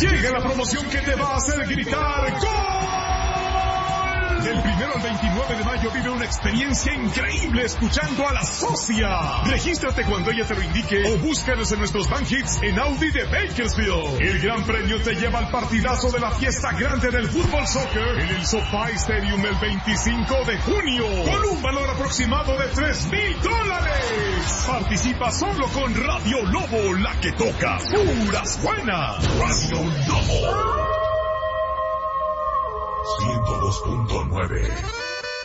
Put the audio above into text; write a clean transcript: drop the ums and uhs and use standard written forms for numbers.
Llega la promoción que te va a hacer gritar ¡Gol! Del 1 al 29 de mayo vive una experiencia increíble escuchando a La Socia. Regístrate cuando ella te lo indique o búscanos en nuestros Van Hits en Audi de Bakersfield. El gran premio te lleva al partidazo de la fiesta grande del fútbol soccer en el SoFi Stadium el 25 de junio con un valor aproximado de $3,000. Participa solo con Radio Lobo, la que toca puras buenas. Radio Lobo 102.9.